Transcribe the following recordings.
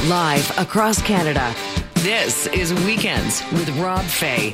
Live across Canada, this is Weekends with Rob Fay.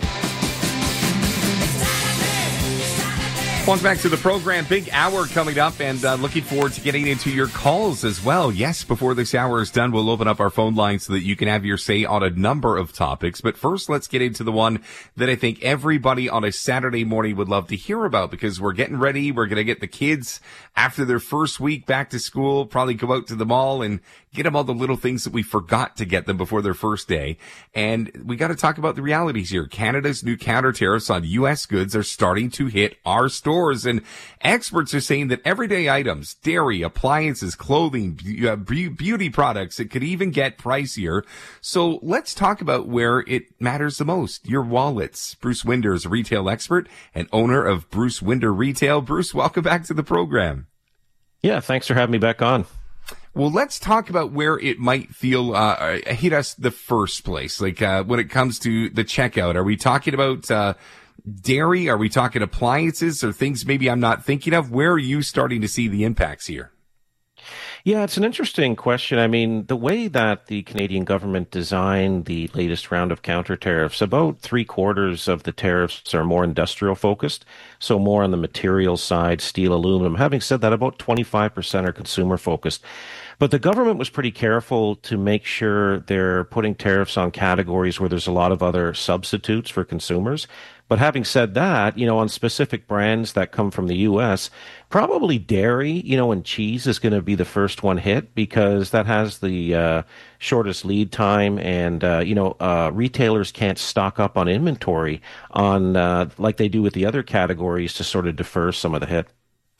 Welcome back to the program. Big hour coming up, and looking forward to getting into your calls as well. Yes, before this hour is done, we'll open up our phone lines so that you can have your say on a number of topics. But first, let's get into the one that I think everybody on a Saturday morning would love to hear about, because we're getting ready. We're going to get the kids after their first week back to school, probably go out to the mall and get them all the little things that we forgot to get them before their first day. And we got to talk about the realities here. Canada's new counter tariffs on U.S. goods are starting to hit our stores. And experts are saying that everyday items, dairy, appliances, clothing, beauty products, it could even get pricier. So let's talk about where it matters the most, your wallets. Bruce Winder is a retail expert and owner of Bruce Winder Retail. Bruce, welcome back to the program. Yeah, thanks for having me back on. Well, let's talk about where it might feel hit us the first place. Like when it comes to the checkout, are we talking about dairy? Are we talking appliances or things maybe I'm not thinking of? Where are you starting to see the impacts here? Yeah, it's an interesting question. I mean, the way that the Canadian government designed the latest round of counter tariffs, about 3/4 of the tariffs are more industrial focused, so more on the materials side, steel, aluminum. Having said that, about 25% are consumer focused. But the government was pretty careful to make sure they're putting tariffs on categories where there's a lot of other substitutes for consumers. But having said that, on specific brands that come from the U.S., probably dairy, and cheese is going to be the first one hit, because that has the shortest lead time, and retailers can't stock up on inventory on like they do with the other categories to sort of defer some of the hit.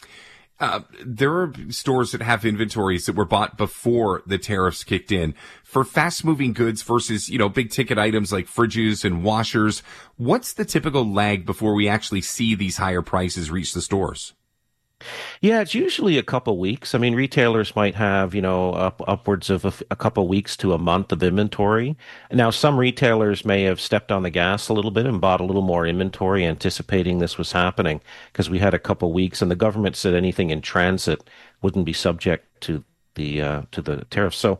There are stores that have inventories that were bought before the tariffs kicked in. For fast-moving goods versus, big ticket items like fridges and washers, what's the typical lag before we actually see these higher prices reach the stores? Yeah, it's usually a couple weeks. I mean, retailers might have, upwards of a couple weeks to a month of inventory. Now, some retailers may have stepped on the gas a little bit and bought a little more inventory, anticipating this was happening, because we had a couple weeks, and the government said anything in transit wouldn't be subject to the tariffs. So,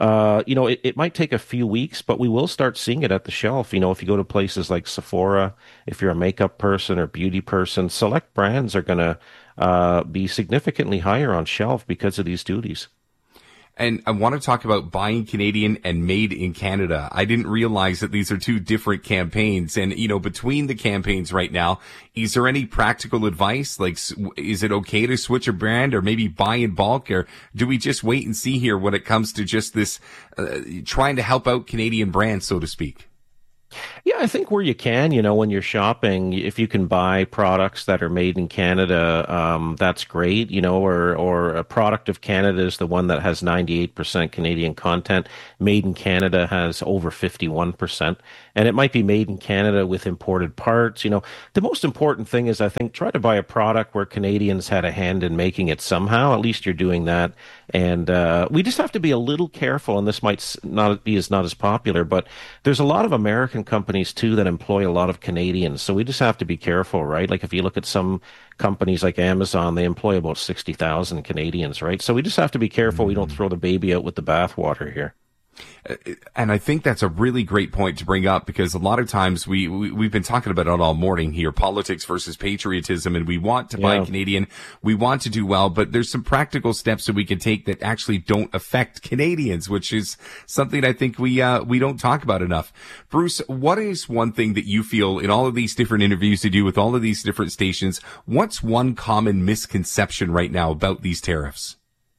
it might take a few weeks, but we will start seeing it at the shelf. If you go to places like Sephora, if you're a makeup person or beauty person, select brands are going to be significantly higher on shelf because of these duties. And I want to talk about buying Canadian and made in Canada. I didn't realize that these are two different campaigns. And, between the campaigns right now, is there any practical advice? Like, is it okay to switch a brand or maybe buy in bulk? Or do we just wait and see here when it comes to just this, trying to help out Canadian brands, so to speak? Yeah, I think where you can, when you're shopping, if you can buy products that are made in Canada, that's great, or a product of Canada is the one that has 98% Canadian content. Made in Canada has over 51%. And it might be made in Canada with imported parts. The most important thing is, I think, try to buy a product where Canadians had a hand in making it somehow. At least you're doing that. And we just have to be a little careful, and this might not as popular, but there's a lot of American companies, too, that employ a lot of Canadians. So we just have to be careful, right? Like if you look at some companies like Amazon, they employ about 60,000 Canadians, right? So we just have to be careful we don't throw the baby out with the bathwater here. And I think that's a really great point to bring up, because a lot of times we've been talking about it all morning here, politics versus patriotism, and we want to buy Canadian, we want to do well, but there's some practical steps that we can take that actually don't affect Canadians, which is something I think we don't talk about enough. Bruce, what is one thing that you feel in all of these different interviews you do with all of these different stations, what's one common misconception right now about these tariffs?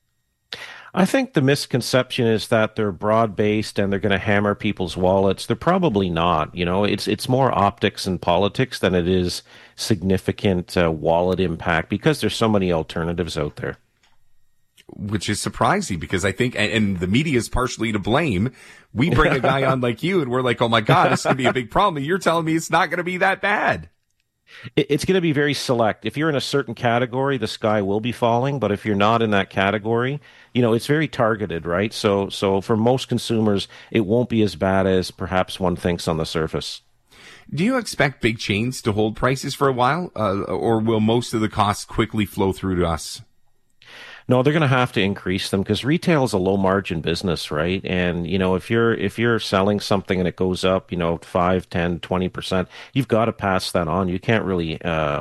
I think the misconception is that they're broad-based and they're going to hammer people's wallets. They're probably not. It's more optics and politics than it is significant wallet impact, because there's so many alternatives out there. Which is surprising, because I think, and the media is partially to blame. We bring a guy on like you and we're like, oh my God, it's going to be a big problem. And you're telling me it's not going to be that bad. It's going to be very select. If you're in a certain category, the sky will be falling. But if you're not in that category, it's very targeted, right? So for most consumers, it won't be as bad as perhaps one thinks on the surface. Do you expect big chains to hold prices for a while, or will most of the costs quickly flow through to us? No, they're going to have to increase them because retail is a low margin business, right? And, if you're selling something and it goes up, 5, 10, 20%, you've got to pass that on. You can't really,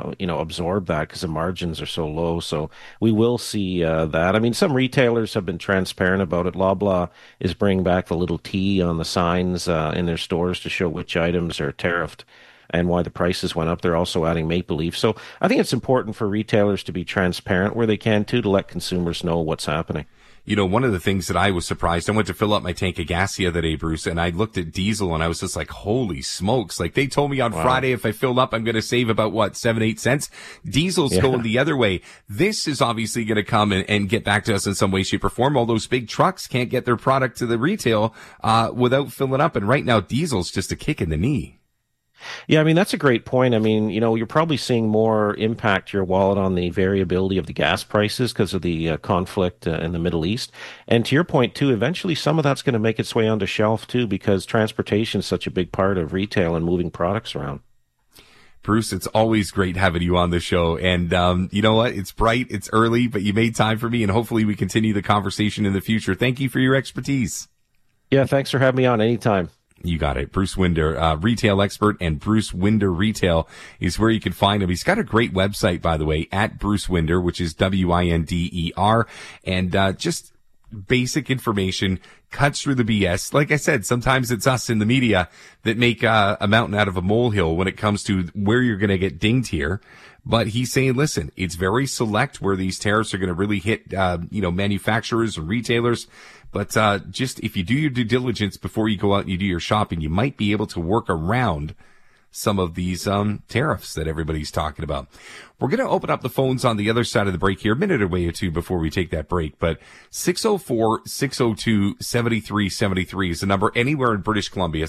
absorb that because the margins are so low. So we will see that. I mean, some retailers have been transparent about it. Loblaw is bringing back the little T on the signs in their stores to show which items are tariffed and why the prices went up. They're also adding Maple Leaf. So I think it's important for retailers to be transparent where they can to let consumers know what's happening. One of the things that I was surprised, I went to fill up my tank of gas the other day, Bruce, and I looked at diesel and I was just like, holy smokes. Like they told me on Friday, if I filled up, I'm going to save about 7, 8 cents. Diesel's going the other way. This is obviously going to come and get back to us in some way, shape or form. All those big trucks can't get their product to the retail, without filling up. And right now, diesel's just a kick in the knee. Yeah, I mean, that's a great point. I mean, you're probably seeing more impact to your wallet on the variability of the gas prices because of the conflict in the Middle East. And to your point, too, eventually some of that's going to make its way onto shelf, too, because transportation is such a big part of retail and moving products around. Bruce, it's always great having you on the show. And you know what? It's bright, it's early, but you made time for me, and hopefully we continue the conversation in the future. Thank you for your expertise. Yeah, thanks for having me on anytime. You got it. Bruce Winder, retail expert, and Bruce Winder Retail is where you can find him. He's got a great website, by the way, at Bruce Winder, which is WINDER, and just basic information, cuts through the BS. Like I said, sometimes it's us in the media that make a mountain out of a molehill when it comes to where you're going to get dinged here. But he's saying, listen, it's very select where these tariffs are going to really hit, manufacturers and retailers. But just if you do your due diligence before you go out and you do your shopping, you might be able to work around some of these tariffs that everybody's talking about. We're going to open up the phones on the other side of the break here, a minute or two before we take that break. But 604-602-7373 is the number anywhere in British Columbia.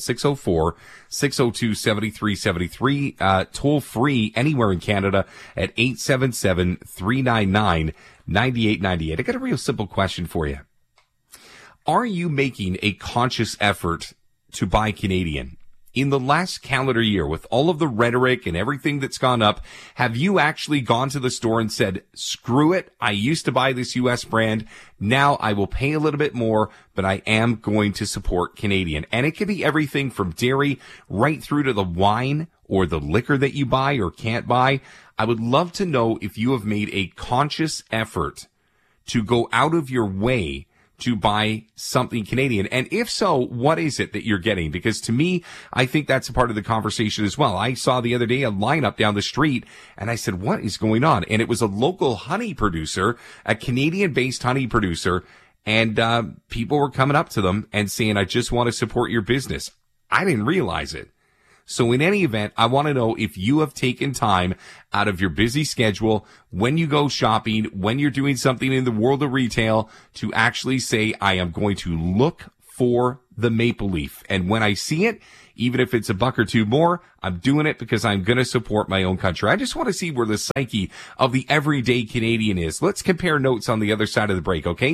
604-602-7373. Toll free anywhere in Canada at 877-399-9898. I got a real simple question for you. Are you making a conscious effort to buy Canadian? In the last calendar year, with all of the rhetoric and everything that's gone up, have you actually gone to the store and said, screw it, I used to buy this U.S. brand, now I will pay a little bit more, but I am going to support Canadian? And it could be everything from dairy right through to the wine or the liquor that you buy or can't buy. I would love to know if you have made a conscious effort to go out of your way to buy something Canadian. And if so, what is it that you're getting? Because to me, I think that's a part of the conversation as well. I saw the other day a lineup down the street and I said, what is going on? And it was a local honey producer, a Canadian-based honey producer. And people were coming up to them and saying, I just want to support your business. I didn't realize it. So in any event, I want to know if you have taken time out of your busy schedule when you go shopping, when you're doing something in the world of retail, to actually say, I am going to look for the Maple Leaf. And when I see it, even if it's $1 or $2 more, I'm doing it because I'm going to support my own country. I just want to see where the psyche of the everyday Canadian is. Let's compare notes on the other side of the break, okay?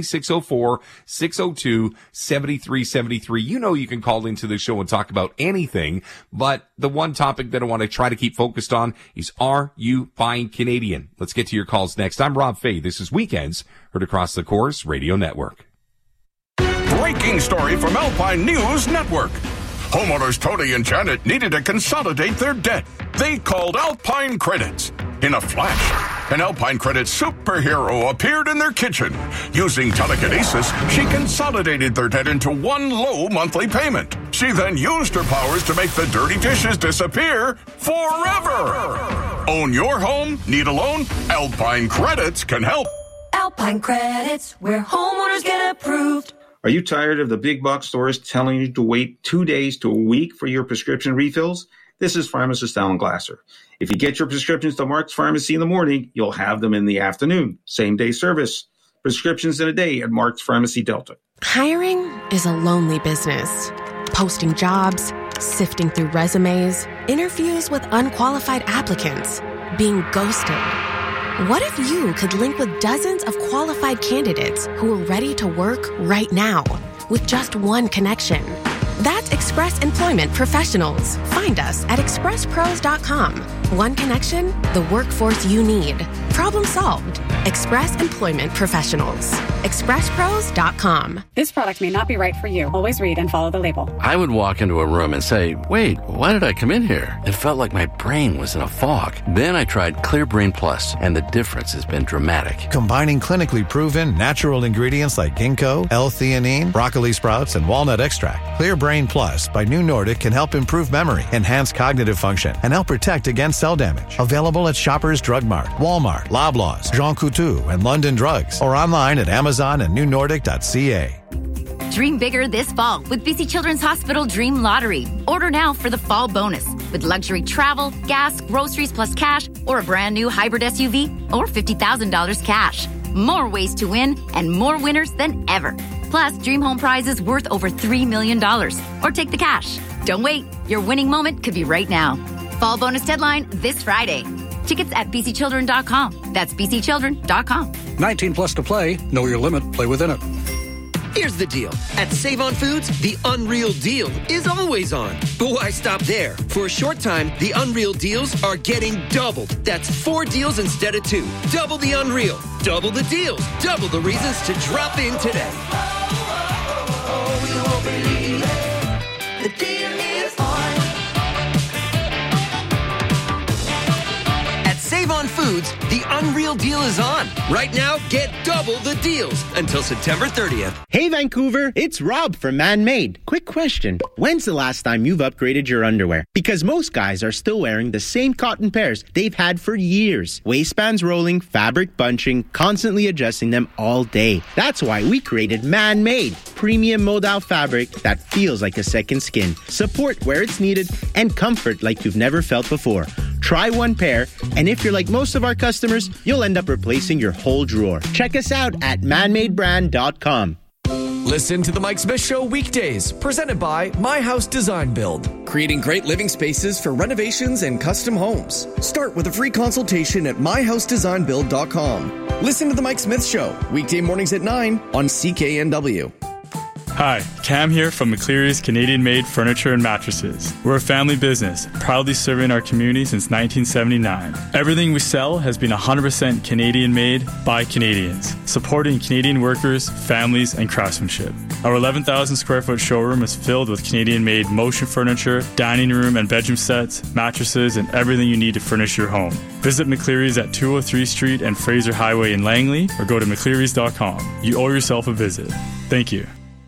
604-602-7373. You know you can call into the show and talk about anything, but the one topic that I want to try to keep focused on is, are you buying Canadian? Let's get to your calls next. I'm Rob Fay. This is Weekends, heard across the Corus Radio Network. Breaking story from Alpine News Network. Homeowners Tony and Janet needed to consolidate their debt. They called Alpine Credits. In a flash, an Alpine Credits superhero appeared in their kitchen. Using telekinesis, she consolidated their debt into one low monthly payment. She then used her powers to make the dirty dishes disappear forever. Own your home? Need a loan? Alpine Credits can help. Alpine Credits, where homeowners get approved. Are you tired of the big box stores telling you to wait 2 days to a week for your prescription refills? This is pharmacist Alan Glasser. If you get your prescriptions to Mark's Pharmacy in the morning, you'll have them in the afternoon. Same-day service. Prescriptions in a day at Mark's Pharmacy Delta. Hiring is a lonely business. Posting jobs, sifting through resumes, interviews with unqualified applicants, being ghosted. What if you could link with dozens of qualified candidates who are ready to work right now with just one connection? That's Express Employment Professionals. Find us at expresspros.com. One connection, the workforce you need. Problem solved. Express Employment Professionals. ExpressPros.com. This product may not be right for you. Always read and follow the label. I would walk into a room and say, wait, why did I come in here? It felt like my brain was in a fog. Then I tried Clear Brain Plus, and the difference has been dramatic. Combining clinically proven natural ingredients like ginkgo, L-theanine, broccoli sprouts, and walnut extract, Clear Brain Plus by New Nordic can help improve memory, enhance cognitive function, and help protect against cell damage. Available at Shoppers Drug Mart, Walmart, Loblaws, Jean Coutu, and London Drugs, or online at Amazon and newnordic.ca. Dream bigger this fall with BC Children's Hospital Dream Lottery. Order now for the fall bonus with luxury travel, gas, groceries plus cash, or a brand new hybrid SUV, or $50,000 cash. More ways to win and more winners than ever. Plus, Dream Home prizes worth over $3 million. Or take the cash. Don't wait. Your winning moment could be right now. Fall bonus deadline this Friday. Tickets at bcchildren.com. That's bcchildren.com. 19 plus to play. Know your limit. Play within it. Here's the deal. At Save on Foods, the Unreal Deal is always on. But why stop there? For a short time, the Unreal Deals are getting doubled. That's 4 deals instead of 2. Double the Unreal. Double the deals. Double the reasons to drop in today. You won't believe it. The deal is on. At Save on Foods, the Unreal Deal is on. Right now, get double the deals until September 30th. Hey Vancouver, it's Rob from Man Made. Quick question. When's the last time you've upgraded your underwear? Because most guys are still wearing the same cotton pairs they've had for years. Waistbands rolling, fabric bunching, constantly adjusting them all day. That's why we created Man Made. Premium modal fabric that feels like a second skin. Support where it's needed and comfort like you've never felt before. Try one pair, and if you're like most of our customers, you'll end up replacing your whole drawer. Check us out at manmadebrand.com. Listen to The Mike Smith Show weekdays, presented by My House Design Build, creating great living spaces for renovations and custom homes. Start with a free consultation at myhousedesignbuild.com. Listen to The Mike Smith Show, weekday mornings at 9 on CKNW. Hi, Cam here from McCleary's Canadian-made furniture and mattresses. We're a family business, proudly serving our community since 1979. Everything we sell has been 100% Canadian-made by Canadians, supporting Canadian workers, families, and craftsmanship. Our 11,000 square foot showroom is filled with Canadian-made motion furniture, dining room and bedroom sets, mattresses, and everything you need to furnish your home. Visit McCleary's at 203 Street and Fraser Highway in Langley, or go to mcclearys.com. You owe yourself a visit. Thank you.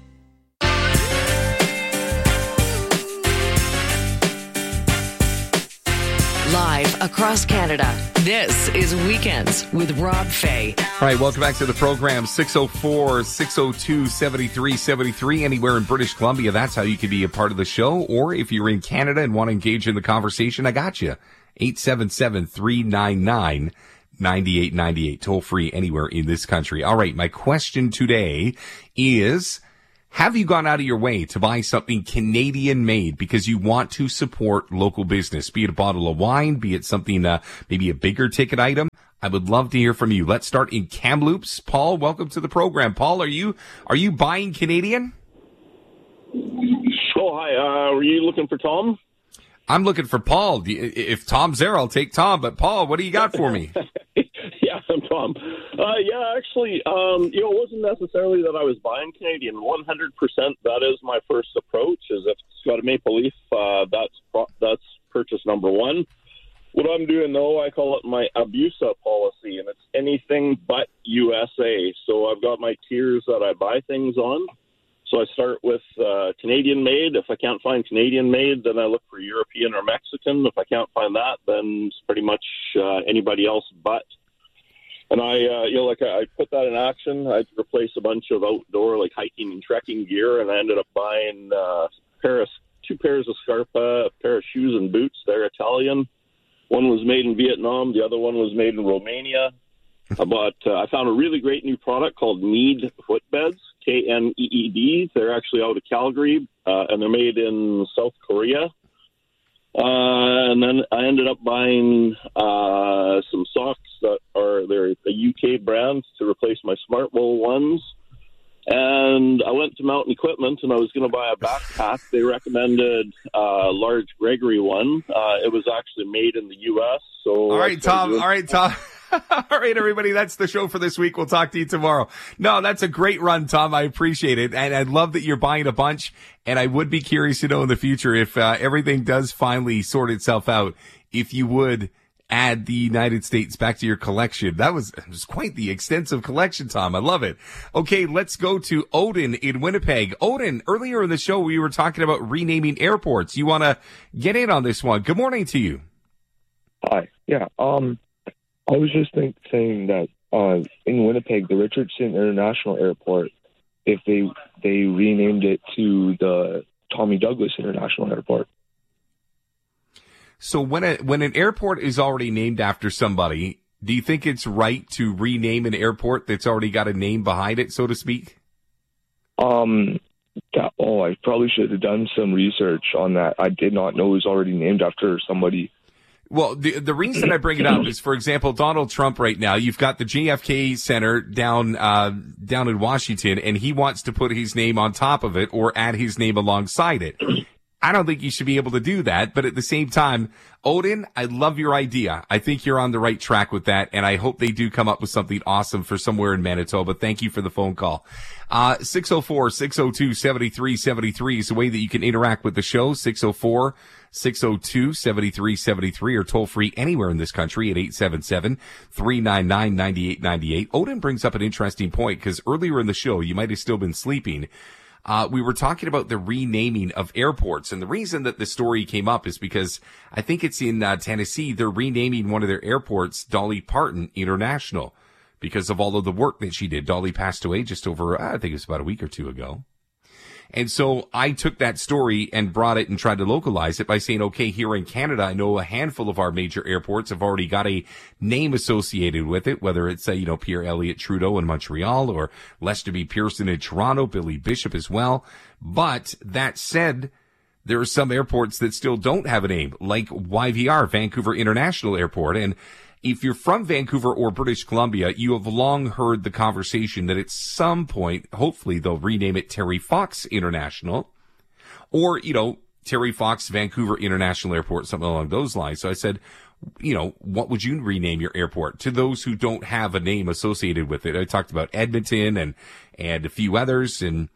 Live across Canada, this is Weekends with Rob Fay. All right, welcome back to the program. 604-602-7373. Anywhere in British Columbia, that's how you can be a part of the show. Or if you're in Canada and want to engage in the conversation, I got you. 877-399-9898. Toll free anywhere in this country. All right, my question today is, have you gone out of your way to buy something Canadian made because you want to support local business? Be it a bottle of wine, be it something, maybe a bigger ticket item. I would love to hear from you. Let's start in Kamloops. Paul, welcome to the program. Paul, are you buying Canadian? Oh, hi. Were you looking for Tom? I'm looking for Paul. If Tom's there, I'll take Tom. But Paul, what do you got for me? Yeah, I'm Tom. Actually, it wasn't necessarily that I was buying Canadian. 100%, that is my first approach, is if it's got a maple leaf, that's purchase number one. What I'm doing, though, I call it my Abusa policy, and it's anything but USA. So I've got my tiers that I buy things on. So I start with Canadian-made. If I can't find Canadian-made, then I look for European or Mexican. If I can't find that, then it's pretty much anybody else but. And I put that in action. I replaced a bunch of outdoor, like hiking and trekking gear, and I ended up buying two pairs of Scarpa, a pair of shoes and boots. They're Italian. One was made in Vietnam. The other one was made in Romania. I found a really great new product called Kneed Footbeds, Kneed. They're actually out of Calgary, and they're made in South Korea. And then I ended up buying some socks they're a UK brand to replace my Smart Wool ones. And I went to Mountain Equipment, and I was going to buy a backpack. They recommended a large Gregory one. It was actually made in the U.S. So All right, Tom. All right, everybody, that's the show for this week. We'll talk to you tomorrow. No, that's a great run, Tom. I appreciate it. And I love that you're buying a bunch. And I would be curious to know in the future if everything does finally sort itself out, if you would add the United States back to your collection. That was quite the extensive collection, Tom. I love it. Okay, let's go to Odin in Winnipeg. Odin, earlier in the show, we were talking about renaming airports. You want to get in on this one. Good morning to you. Hi. Yeah. I was just saying that in Winnipeg, the Richardson International Airport, if they renamed it to the Tommy Douglas International Airport. So when an airport is already named after somebody, do you think it's right to rename an airport that's already got a name behind it, so to speak? I probably should have done some research on that. I did not know it was already named after somebody. Well, the reason I bring it up is, for example, Donald Trump right now, you've got the JFK Center down in Washington, and he wants to put his name on top of it or add his name alongside it. I don't think you should be able to do that, but at the same time, Odin, I love your idea. I think you're on the right track with that, and I hope they do come up with something awesome for somewhere in Manitoba. Thank you for the phone call. 604-602-7373 is the way that you can interact with the show. 604-602-7373 or toll free anywhere in this country at 877-399-9898. Odin brings up an interesting point because earlier in the show, you might have still been sleeping. We were talking about the renaming of airports, and the reason that the story came up is because I think it's in Tennessee. They're renaming one of their airports Dolly Parton International because of all of the work that she did. Dolly passed away just over, I think it was about a week or two ago. And so I took that story and brought it and tried to localize it by saying, okay, here in Canada, I know a handful of our major airports have already got a name associated with it, whether it's, Pierre Elliott Trudeau in Montreal or Lester B. Pearson in Toronto, Billy Bishop as well. But that said, there are some airports that still don't have a name, like YVR, Vancouver International Airport. And if you're from Vancouver or British Columbia, you have long heard the conversation that at some point, hopefully they'll rename it Terry Fox International or, Terry Fox Vancouver International Airport, something along those lines. So I said, what would you rename your airport? To those who don't have a name associated with it. I talked about Edmonton and a few others, and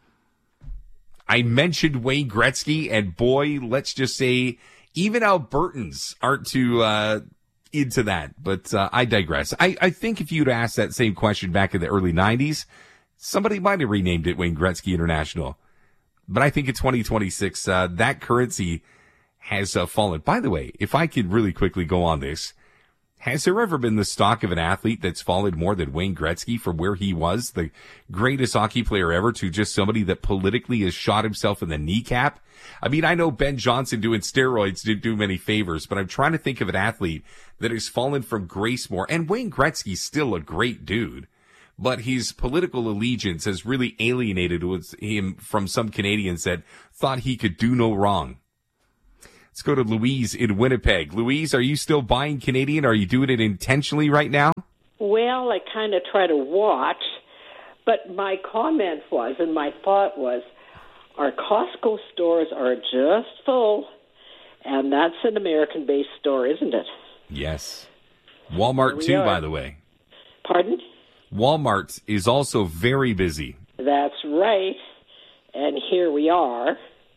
I mentioned Wayne Gretzky, and boy, let's just say even Albertans aren't too into that, but I digress. I think if you'd asked that same question back in the early 90s, somebody might have renamed it Wayne Gretzky International. But I think in 2026, that currency has fallen. By the way, if I could really quickly go on this, has there ever been the stock of an athlete that's fallen more than Wayne Gretzky from where he was, the greatest hockey player ever, to just somebody that politically has shot himself in the kneecap? I mean, I know Ben Johnson doing steroids didn't do many favors, but I'm trying to think of an athlete that has fallen from grace more. And Wayne Gretzky's still a great dude, but his political allegiance has really alienated him from some Canadians that thought he could do no wrong. Let's go to Louise in Winnipeg. Louise, are you still buying Canadian? Are you doing it intentionally right now? Well, I kind of try to watch, but my comment was, and my thought was, our Costco stores are just full, and that's an American-based store, isn't it? Yes. Walmart, too, by the way. Pardon? Walmart is also very busy. That's right, and here we are.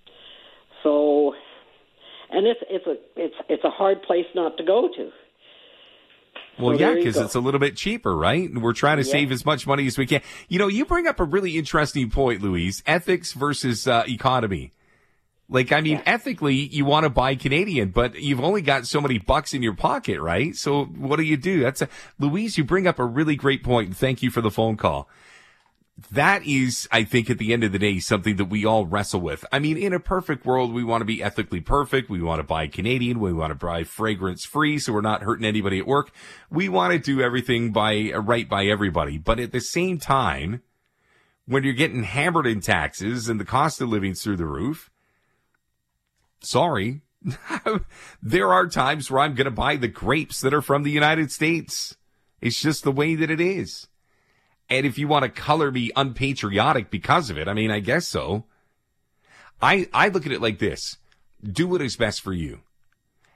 So... And it's a hard place not to go to. Well, yeah, because it's a little bit cheaper, right? And we're trying to save as much money as we can. You bring up a really interesting point, Louise. Ethics versus economy. Ethically, you want to buy Canadian, but you've only got so many bucks in your pocket, right? So what do? Louise, you bring up a really great point, and thank you for the phone call. That is, I think, at the end of the day, something that we all wrestle with. I mean, in a perfect world, we want to be ethically perfect. We want to buy Canadian. We want to buy fragrance-free, so we're not hurting anybody at work. We want to do everything right by everybody. But at the same time, when you're getting hammered in taxes and the cost of living's through the roof, sorry, there are times where I'm going to buy the grapes that are from the United States. It's just the way that it is. And if you want to color me unpatriotic because of it, I mean, I guess so. I look at it like this. Do what is best for you.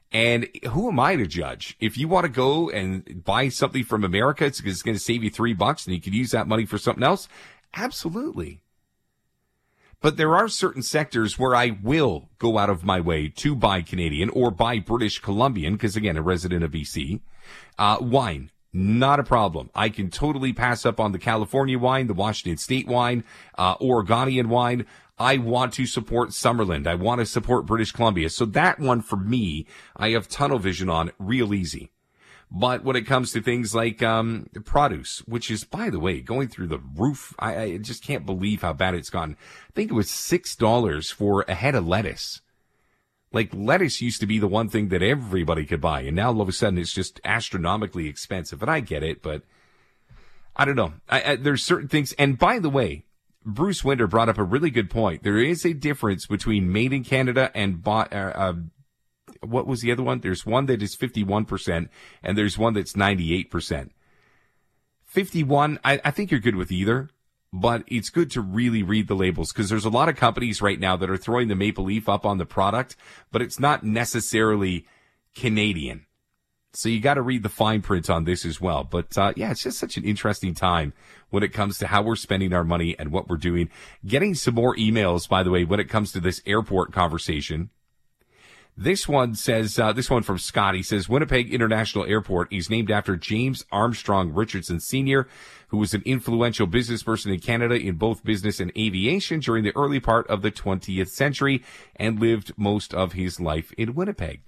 And who am I to judge? If you want to go and buy something from America, it's going to save you $3 and you can use that money for something else. Absolutely. But there are certain sectors where I will go out of my way to buy Canadian or buy British Columbian, because again, a resident of BC. Wine, not a problem. I can totally pass up on the California wine, the Washington State wine, Oregonian wine. I want to support Summerland. I want to support British Columbia. So that one for me, I have tunnel vision on real easy. But when it comes to things like produce, which is, by the way, going through the roof, I just can't believe how bad it's gotten. I think it was $6 for a head of lettuce. Like, lettuce used to be the one thing that everybody could buy, and now all of a sudden it's just astronomically expensive. And I get it, but I don't know. There's certain things. And by the way, Bruce Winder brought up a really good point. There is a difference between made in Canada and what was the other one? There's one that is 51% and there's one that's 98%. 51, I think you're good with either, but it's good to really read the labels, because there's a lot of companies right now that are throwing the maple leaf up on the product, but it's not necessarily Canadian. So you got to read the fine print on this as well. But yeah, it's just such an interesting time when it comes to how we're spending our money and what we're doing. Getting some more emails, by the way, when it comes to this airport conversation. This one says, this one from Scott, he says, Winnipeg International Airport is named after James Armstrong Richardson Sr., who was an influential business person in Canada in both business and aviation during the early part of the 20th century and lived most of his life in Winnipeg.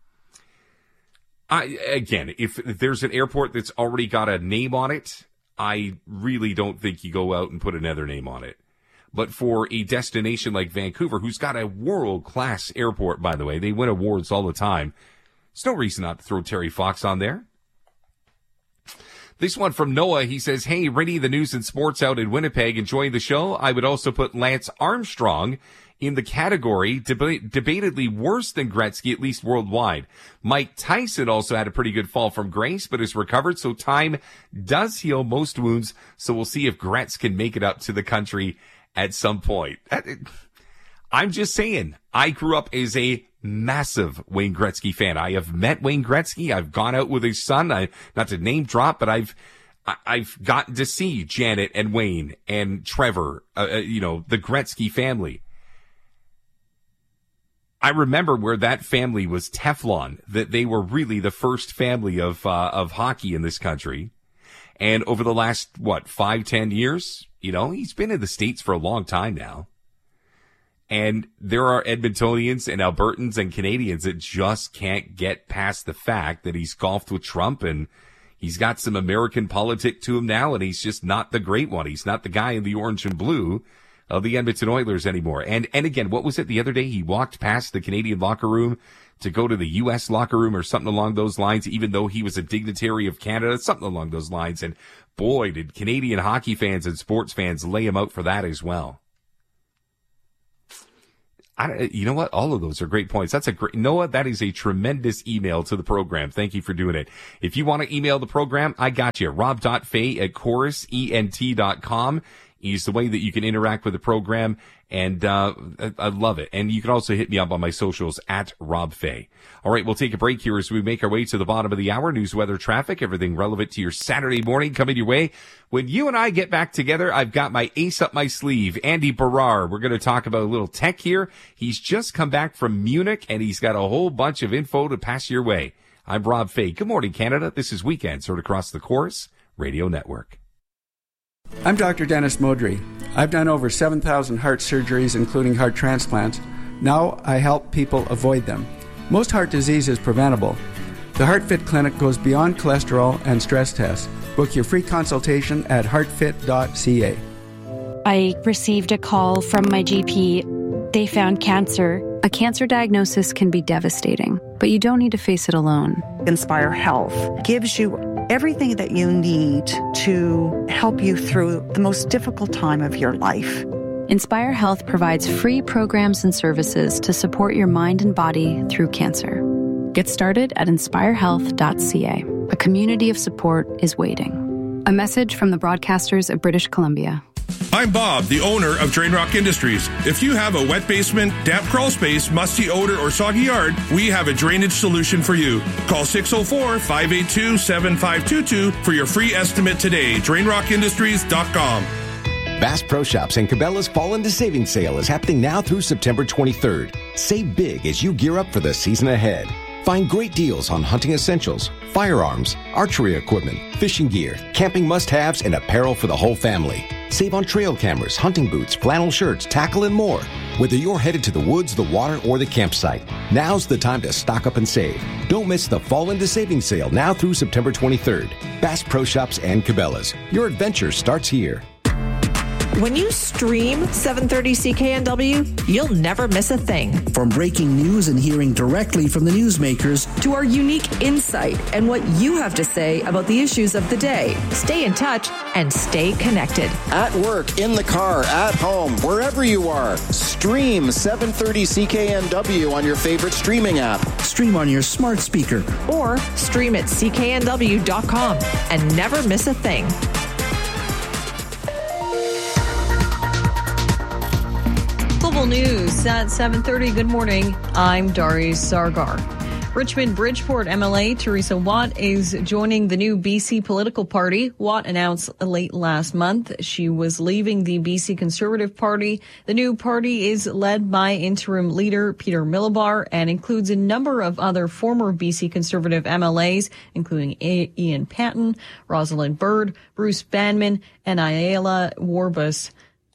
Again, if there's an airport that's already got a name on it, I really don't think you go out and put another name on it. But for a destination like Vancouver, who's got a world-class airport, by the way, they win awards all the time, there's no reason not to throw Terry Fox on there. This one from Noah, he says, hey, ready the news and sports out in Winnipeg, enjoying the show. I would also put Lance Armstrong in the category, debatedly worse than Gretzky, at least worldwide. Mike Tyson also had a pretty good fall from grace, but has recovered, so time does heal most wounds, so we'll see if Gretz can make it up to the country at some point. I'm just saying, I grew up as a massive Wayne Gretzky fan. I have met Wayne Gretzky. I've gone out with his son. Not to name drop, but I've gotten to see Janet and Wayne and Trevor, the Gretzky family. I remember where that family was Teflon, that they were really the first family of hockey in this country. And over the last, 5-10 years, he's been in the States for a long time now. And there are Edmontonians and Albertans and Canadians that just can't get past the fact that he's golfed with Trump and he's got some American politic to him now, and he's just not the great one. He's not the guy in the orange and blue of the Edmonton Oilers anymore. And again, what was it the other day? He walked past the Canadian locker room to go to the U.S. locker room or something along those lines, even though he was a dignitary of Canada, something along those lines. And boy, did Canadian hockey fans and sports fans lay him out for that as well. You know what? All of those are great points. That's Noah, that is a tremendous email to the program. Thank you for doing it. If you want to email the program, I got you. rob.fay@chorusent.com is the way that you can interact with the program. And I love it. And you can also hit me up on my socials @RobFay. All right, we'll take a break here as we make our way to the bottom of the hour. News, weather, traffic, everything relevant to your Saturday morning coming your way. When you and I get back together, I've got my ace up my sleeve, Andy Barrar. We're going to talk about a little tech here. He's just come back from Munich, and he's got a whole bunch of info to pass your way. I'm Rob Fay. Good morning, Canada. This is Weekends heard across the Chorus Radio Network. I'm Dr. Dennis Modry. I've done over 7,000 heart surgeries, including heart transplants. Now I help people avoid them. Most heart disease is preventable. The HeartFit Clinic goes beyond cholesterol and stress tests. Book your free consultation at heartfit.ca. I received a call from my GP. They found cancer. A cancer diagnosis can be devastating, but you don't need to face it alone. Inspire Health gives you everything that you need to help you through the most difficult time of your life. Inspire Health provides free programs and services to support your mind and body through cancer. Get started at inspirehealth.ca. A community of support is waiting. A message from the broadcasters of British Columbia. I'm Bob, the owner of Drain Rock Industries. If you have a wet basement, damp crawl space, musty odor, or soggy yard, we have a drainage solution for you. Call 604-582-7522 for your free estimate today. DrainRockIndustries.com. Bass Pro Shops and Cabela's Fall into Savings Sale is happening now through September 23rd. Save big as you gear up for the season ahead. Find great deals on hunting essentials, firearms, archery equipment, fishing gear, camping must-haves, and apparel for the whole family. Save on trail cameras, hunting boots, flannel shirts, tackle, and more. Whether you're headed to the woods, the water, or the campsite, now's the time to stock up and save. Don't miss the Fall into Savings Sale now through September 23rd. Bass Pro Shops and Cabela's. Your adventure starts here. When you stream 730 CKNW, you'll never miss a thing. From breaking news and hearing directly from the newsmakers to our unique insight and what you have to say about the issues of the day. Stay in touch and stay connected. At work, in the car, at home, wherever you are, stream 730 CKNW on your favorite streaming app. Stream on your smart speaker. Or stream at cknw.com and never miss a thing. Global News at 7:30. Good morning. I'm Darius Sargar. Richmond Bridgeport MLA Teresa Watt is joining the new BC political party. Watt announced late last month she was leaving the BC Conservative Party. The new party is led by interim leader Peter Millibar and includes a number of other former BC Conservative MLAs, including Ian Patton, Rosalind Bird, Bruce Banman, and Ayala Warbus.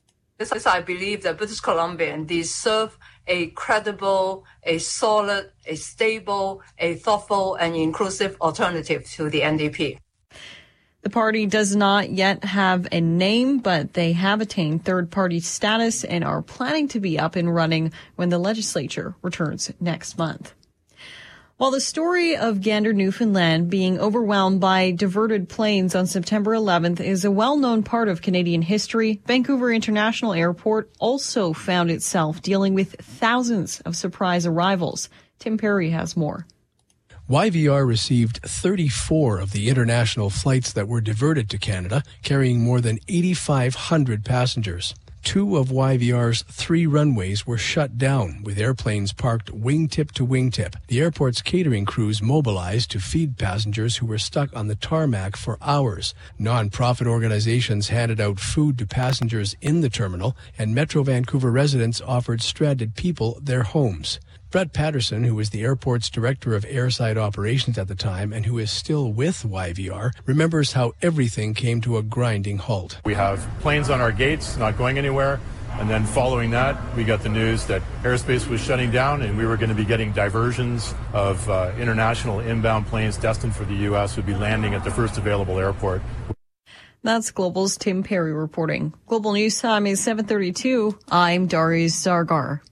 I believe that British Columbians deserve a credible, a solid, a stable, a thoughtful and inclusive alternative to the NDP. The party does not yet have a name, but they have attained third-party status and are planning to be up and running when the legislature returns next month. While the story of Gander, Newfoundland being overwhelmed by diverted planes on September 11th is a well-known part of Canadian history, Vancouver International Airport also found itself dealing with thousands of surprise arrivals. Tim Perry has more. YVR received 34 of the international flights that were diverted to Canada, carrying more than 8,500 passengers. 2 of YVR's 3 runways were shut down, with airplanes parked wingtip to wingtip. The airport's catering crews mobilized to feed passengers who were stuck on the tarmac for hours. Non-profit organizations handed out food to passengers in the terminal, and Metro Vancouver residents offered stranded people their homes. Brett Patterson, who was the airport's director of airside operations at the time and who is still with YVR, remembers how everything came to a grinding halt. We have planes on our gates not going anywhere, and then following that, we got the news that airspace was shutting down and we were going to be getting diversions of international inbound planes destined for the U.S. would be landing at the first available airport. That's Global's Tim Perry reporting. Global News Time is 7:32. I'm Darius Sargar.